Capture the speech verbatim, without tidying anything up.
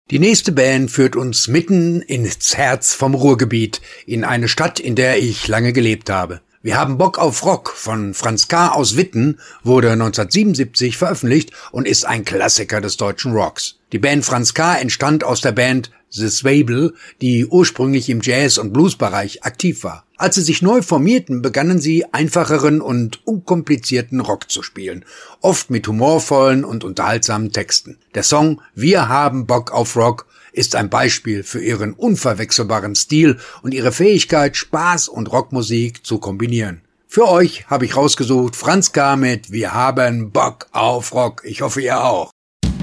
Die nächste Band führt uns mitten ins Herz vom Ruhrgebiet, in eine Stadt, in der ich lange gelebt habe. Wir haben Bock auf Rock von Franz K. aus Witten, wurde neunzehnhundertsiebenundsiebzig veröffentlicht und ist ein Klassiker des deutschen Rocks. Die Band Franz K. entstand aus der Band The Swable, die ursprünglich im Jazz- und Bluesbereich aktiv war. Als sie sich neu formierten, begannen sie einfacheren und unkomplizierten Rock zu spielen, oft mit humorvollen und unterhaltsamen Texten. Der Song Wir haben Bock auf Rock ist ein Beispiel für ihren unverwechselbaren Stil und ihre Fähigkeit, Spaß und Rockmusik zu kombinieren. Für euch habe ich rausgesucht Franz K. mit Wir haben Bock auf Rock. Ich hoffe, ihr auch.